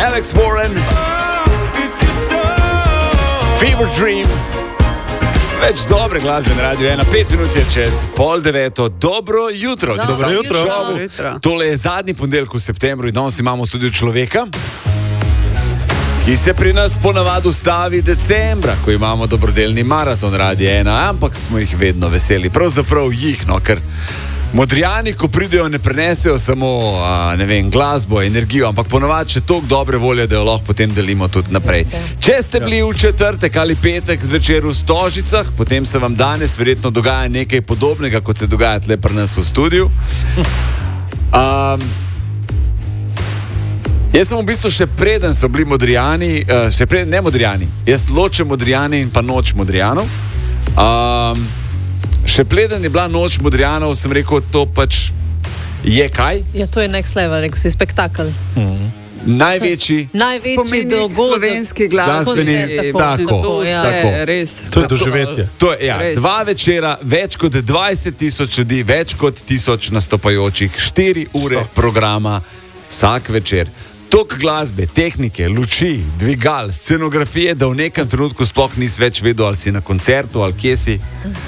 Alex Warren, Fever Dream. Več dobre glasbe na Radio 1, 5 minut je čez 8:30. Dobro jutro. Dobro jutro. Tole je zadnji ponedeljek v septembru in danes imamo v studiu človeka, ki se pri nas ponavadi ustavi decembra, ko imamo dobrodelni maraton Radio 1, ampak smo jih vedno veseli. Pravzaprav jih, ker Modrijani, ko pridejo, ne prenesejo samo glasbo, energijo, ampak ponavadi še toliko dobre volje, da jo lahko potem delimo tudi naprej. Če ste bili v četrtek ali petek zvečer v Stožicah, potem se vam danes verjetno dogaja nekaj podobnega, kot se dogaja tle pri nas v studiu. Jaz sem v bistvu še preden so bili Modrijani, ne Modrijani, jaz ločem Modrijani in pa noč Modrijanov. Še preden je bila noč Modrijanov, sem rekel, to pač je kaj? Ja, to je next level, rekel si, spektakel. Največji dogodek slovenski glasbeni tako. Res. To je doživetje. To je, dva večera, več kot 20,000 ljudi, več kot 1000 nastopajočih, 4 ure programa vsak večer. Tok glasbe, tehnike, luči, dvigal, scenografije, da v nekem trenutku sploh nisi več vedel, ali si na koncertu, ali kje si.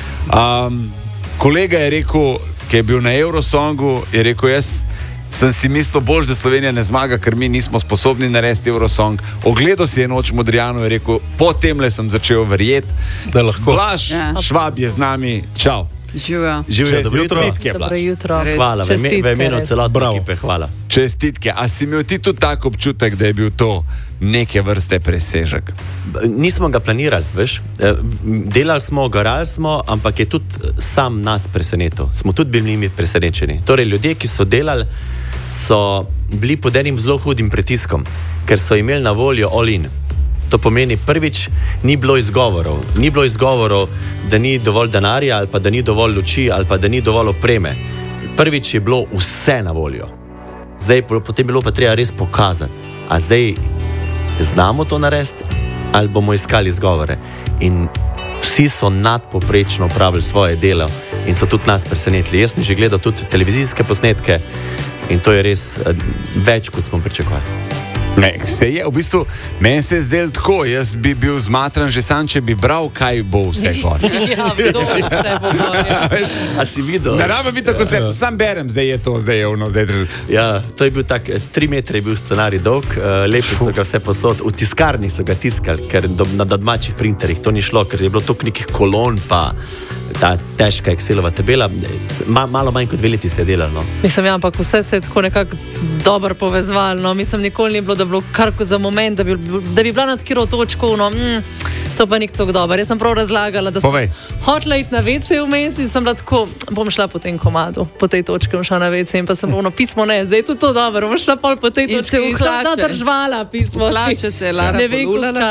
Kolega je rekel, ki je bil na Eurosongu, je rekel, jaz sem si mislil bolj, da Slovenija ne zmaga, ker mi nismo sposobni narediti Eurosong. Ogledal si je noč Modrijanov, je rekel, potemle sem začel verjeti, da lahko. Blaž Švab je z nami, čau. Živijo, dobro jutro. Hvala, v imenu celotne ekipe, hvala. Čestitke. A si imel ti tudi tak občutek, da je bil to neke vrste presežek? Nismo ga planirali, veš. Delali smo, garali smo, ampak je tudi sam nas presenetil. Smo tudi bili njimi presenečeni. Torej, ljudje, ki so delali, so bili pod enim zelo hudim pritiskom, ker so imeli na voljo all in. To pomeni, prvič, ni bilo izgovorov. Ni bilo izgovorov, da ni dovolj denarja, ali pa da ni dovolj luči, ali pa da ni dovolj opreme. Prvič je bilo vse na voljo. Zdaj potem bilo pa treba res pokazati. A zdaj znamo to narediti, ali bomo iskali izgovore. In vsi so nadpoprečno opravili svoje delo in so tudi nas presenetili. Jaz sem že gledal tudi televizijske posnetke in to je res več, kot smo pričakovali. V bistvu, meni se je zdelo tako, jaz bi bil zmatran že sam, če bi bral, kaj bo vse gor. Ja, kdo vse bo gor. A si videl? Ne rabim biti koncert, sam berem, zdaj je to, zdaj je ono, zdaj je... Ja, to je bil tak, 3 metre je bil scenarij dolg, lepi so ga vse posod, v tiskarni so ga tiskali, ker na domačih printerjih to ni šlo, ker je bilo toliko nekih kolon, pa ta težka Excelova tabela, malo manj kot 2 leti se je delalo. Mislim, ampak vse se je tako nekako dobro povezvalo, mislim, nikoli ni bilo, da bilo kar za moment, da bi bila nad kiro točko, to pa nik tako dobro. Jaz sem prav razlagala, da sem hotela iti na WC vmes in sem bila tako, bom šla po tem komadu, po tej točki bom šla na WC in pa sem bilo pismo, ne, zdaj je to dobro, bom šla pol po tej točki in sem zadržvala pismo. Hlače se je Lara polulala.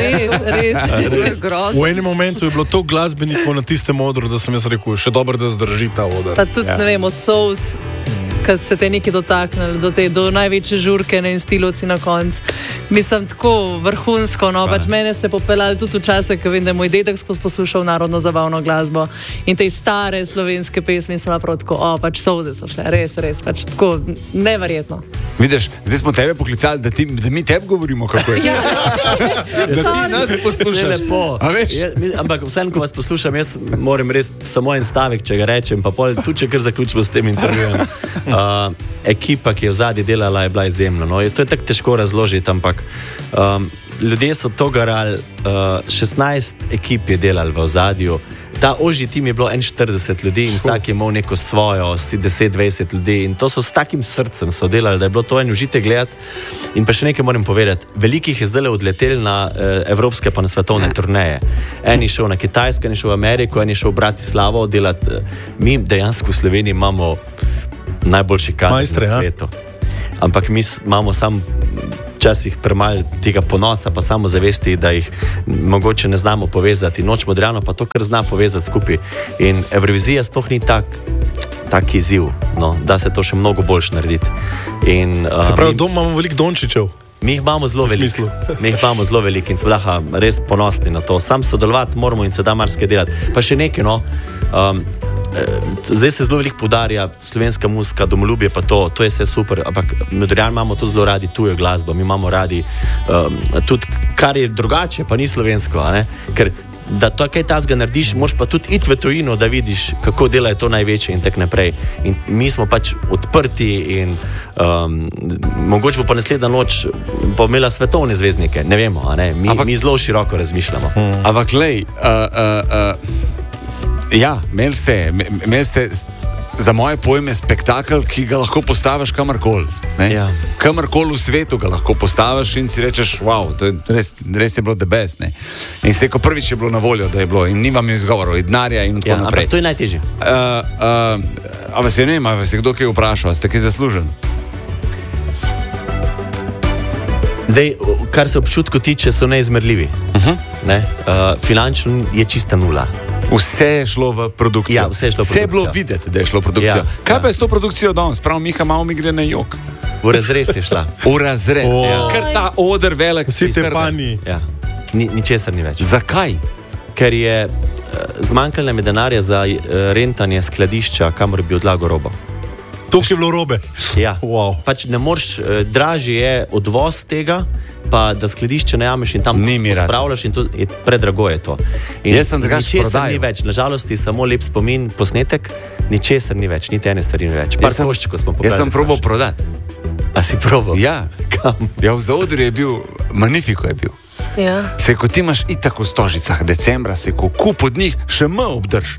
Res. V enem momentu je bilo to glasbenikov na tistem odru, da sem jaz rekel, še dobro, da zdrži ta odr. Pa tudi, ne vem, od Souls, kad se te neki dotaknili, do največje žurke in stilovci na koncu. Mislim, tako vrhunsko, pač mene ste popeljali tudi v čase, ko vem, da je moj dedek poslušal narodno zabavno glasbo in te stare slovenske pesmi sem prav tako, pač solze so šle, res, pač tako neverjetno. Vidiš, zdaj smo tebe poklicali, da mi tebi govorimo, kako je. Da ti nas poslušaš. Lepo. Ampak vsem, ko vas poslušam, jaz moram res samo en stavek, če ga rečem, pa pol, tudi če kar zaključimo s tem intervjujem. Ekipa, ki je v zadnji delala, je bila izjemna. To je tako težko razložiti, ampak ljudje so to garali, 16 ekip je delali v ozadju. Ta ožji tim je bilo 41 ljudi in vsak je imel neko svojo, 10-20 ljudi in to so s takim srcem so delali, da je bilo to en užitek gledati. In pa še nekaj moram povedati, velikih je zdaj odleteli na evropske pa na svetovne turneje. En je šel na Kitajsko, en je šel v Ameriko, en je šel v Bratislavo delati. Mi dejansko v Sloveniji imamo najboljši kader na svetu. Ampak mi imamo sam včasih premalo tega ponosa, pa samo zavesti, da jih mogoče ne znamo povezati. Noč Modrijanov pa to, kar zna povezati skupaj. In Evrovizija sploh ni tak izziv, da se to še mnogo boljš narediti. Se pravi, doma imamo veliko Dončićev. Mi jih imamo zelo veliko in smo res ponosni na to. Sam sodelovati moramo in se da marsikaj delati. Pa še nekaj, zdaj se zelo veliko poudarja slovenska muzika, domoljubje, pa to je vse super, ampak Modrijani imamo to zelo radi tujo glasbo, mi imamo radi tudi, kar je drugače, pa ni slovensko, a ne? Ker da to kaj tazga narediš, moraš pa tudi iti v tujino, da vidiš, kako delajo to največje in tak naprej. In mi smo pač odprti in mogoče bo pa naslednja noč pa imela svetovne zvezdnike, ne vemo, a ne? Mi zelo široko razmišljamo. Ampak lej, ja, imeli ste za moje pojme spektakel, ki ga lahko postaviš kamorkoli. Ja. Kamorkoli v svetu ga lahko postaviš in si rečeš, wow, to je res je bilo the best. Ne? In ste, ko prvič je bilo na voljo, da je bilo in nimam izgovorov, in denarja in tako naprej. Ampak to je najtežje. A vas je, ne vem, a vas je kdo kaj vprašal, a ste kaj zaslužen? Zdaj, kar se občutku tiče, so neizmerljivi. Finančno je čista nula. Vse je šlo v produkcijo. Ja, vse je šlo v produkcijo. Vse je bilo videti, da je šlo v produkcijo. Ja, kaj pa je s to produkcijo danes? Prav Miha malo mi gre na jok. V razrez je šla. V razrez, ja. Ker ta oder velik. Vsi te pani. Ja. Ničesar ni več. Zakaj? Ker je zmanjkalo nam je denarja za rentanje skladišča, kamor bi odlagal robo. To je bilo robe. Ja. Wow. Pač ne moreš, dražje je odvoz tega, pa da skladišče najameš in tam spravljaš in to je predrago je to. In jaz sem drugače prodajal. Ni več, nažalost je samo lep spomin, posnetek, ničesar ni več, niti ene stvari ni več. Jaz sem probal prodati. A si probal? Ja. Kam? Ja, v Zaodrju je bil, Magnifico je bil. Ja. Se, ko ti imaš itak v Stožicah decembra, se ko kup od njih še obdrž.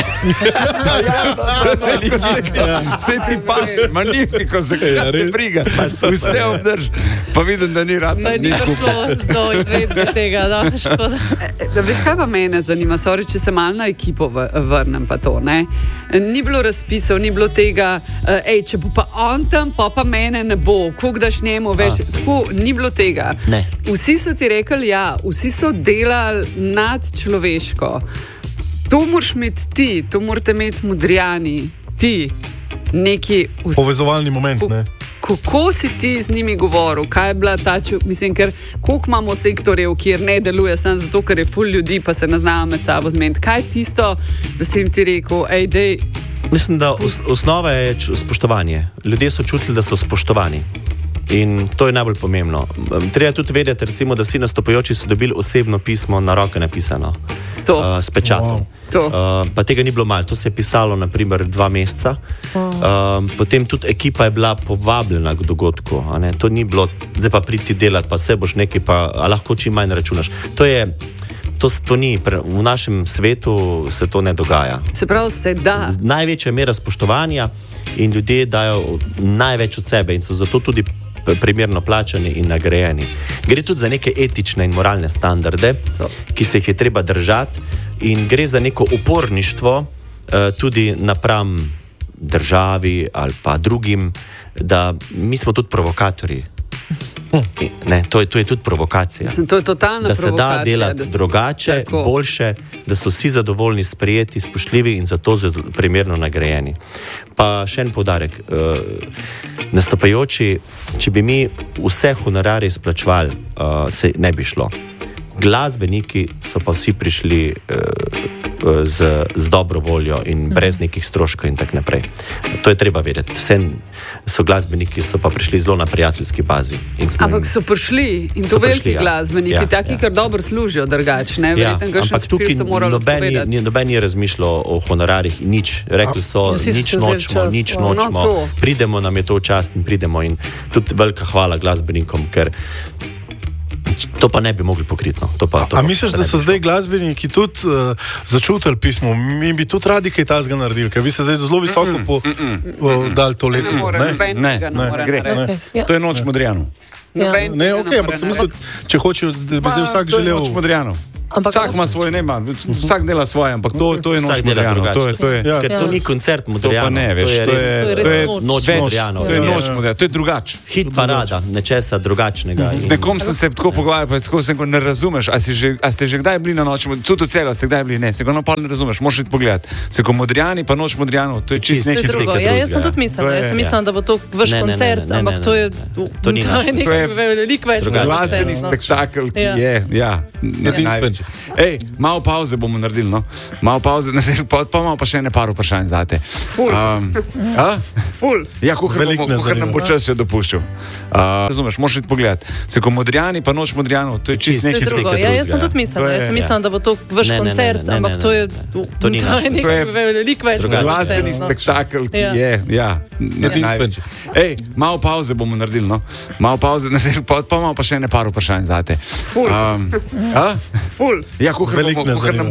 Vse ti paš, Magnifico, zakaj te briga. Vse obdrž. Pa vidim, da ni rad. Pa ni prišlo do izvedbe tega, da škoda. Veš, kaj pa mene zanima, sorry, če se malo na ekipo vrnem pa to, ne? Ni bilo razpisov, ni bilo tega, če bo pa on tam, pa mene ne bo, koliko daš njemu, veš, tako, ni bilo tega. Ne. Vsi so ti rekli, ja, vsi so delali nadčloveško. To moraš imeti ti, to morate imeti Modrijani, ti, neki... Povezovalni moment, ne? Kako si ti z njimi govoril, kaj je bila ta mislim, ker koliko imamo sektorjev, kjer ne deluje samo zato, ker je ful ljudi, pa se ne znajo med sabo zmeniti. Kaj je tisto, da si jim ti rekel, dej... Mislim, da osnova je spoštovanje. Ljudje so čutili, da so spoštovani. In to je najbolj pomembno. Treba tudi vedeti, recimo, da vsi nastopajoči so dobili osebno pismo na roke napisano. S pečatom. Pa tega ni bilo malo. To se je pisalo naprimer 2 meseca. Potem tudi ekipa je bila povabljena k dogodku. To ni bilo, zdaj pa priti delati, pa se boš nekaj, pa lahko čim manj računaš. To ni, v našem svetu se to ne dogaja. Se pravi, se da. Največja mera spoštovanja in ljudje dajo največ od sebe in so zato tudi primerno plačani in nagrajeni. Gre tudi za neke etične in moralne standarde, ki se jih je treba držati, in gre za neko uporništvo tudi napram državi ali pa drugim, da mi smo tudi provokatorji. Ne, to je tudi provokacija. To je totalna da se provokacija. Da delati drugače, tako. Boljše, da so vsi zadovoljni, sprejeti, spoštljivi in zato primerno nagrajeni. Pa še en poudarek. Nastopajoči, če bi mi vse honorarje izplačevali, se ne bi šlo. Glasbeniki so pa vsi prišli z dobro voljo in brez nekih stroškov in tak naprej. To je treba vedeti. Vse so glasbeniki, so pa prišli zelo na prijateljski bazi. Ampak so prišli in to veliki glasbeniki, taki, kar dobro služijo drugačne. Ampak tukaj noben je razmišljal o honorarjih in nič. Rekli so, nič nočemo. Pridemo, nam je to v čast in pridemo. In tudi velika hvala glasbenikom, ker to pa ne bi mogli pokriti. A misliš, da so zdaj glasbeniki tudi začutili pismo? Mi bi tudi radi kaj tazga naredili, ker vi ste zdaj zelo visoko dali to leto. Ne. To je noč Modrijanov. Ne, ok, ampak sem mislil, če hočejo, da bi zdaj vsak želel... To je noč Modrijanov. Vsak ima svoje, vsak dela svoje, ampak to je noč Modrijanov. Ker to ni koncert Modrijanov. To pa ne, veš, to je noč Modrijanov. To je noč Modrijanov, to je drugače. Hit parada, nečesa drugačnega. Z nekom sem se tako pogovarjal, pa tako sem, ko ne razumeš, a ste že kdaj bili na noči, tudi v celo ste kdaj bili, ne, se ga pa ne razumeš, moraš iti pogledati. Se ko Modrijani pa noč Modrijanov, to je čist nekaj drugega. Ja, jaz sem tudi mislila, da bo to vaš koncert, ampak to je nekaj veliko več. Glasbeni spektakel, ki je, edinstven. Ej, malo pauze bomo naredili, no? Malo pauze, pa imamo pa še ene par vprašanj zate. Ful. Ja, kuhar nam bo čas še dopuščal. Razumeš, moraš iti pogledat. Se ko Modrijani, pa noč Modrijanov, to je čisto nekaj drugo. Ja, jaz sem tudi mislila, da bo to vaš koncert, ampak to je nekaj velik več. Glasbeni spektakel, ki je, ja, edinstven. Ej, malo pauze bomo naredili, no? Malo pauze, pa imamo pa še ene par vprašanj zate. Ful. Ja, kuhar nam